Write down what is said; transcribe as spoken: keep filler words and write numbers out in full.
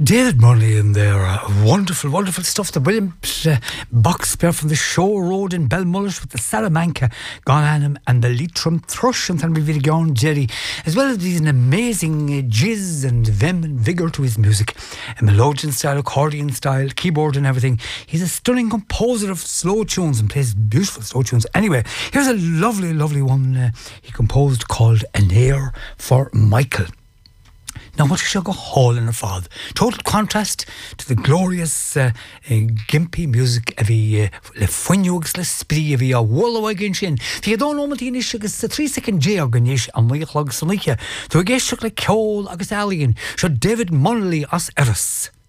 David Murley in there, uh, wonderful, wonderful stuff. The brilliant uh, box pair from the Show Road in Belmullet with the Salamanca, Gonanham and the Leitrim Thrush and Thunderbee Vidigon Jerry, as well as these amazing uh, jizz and vim and vigour to his music. A melodeon style, accordion style, keyboard and everything. He's a stunning composer of slow tunes and plays beautiful slow tunes. Anyway, here's a lovely, lovely one uh, he composed called An Air for Michael. Now, what shall go hall in a fad? Total contrast to the glorious uh, uh, gimpy music of a fuinugs le spree of a wallawag in shin. If you don't know what the is, it's the three second J organish and my clogs and like you. To a guest like Cole August Alien, so David Munnelly as Eris.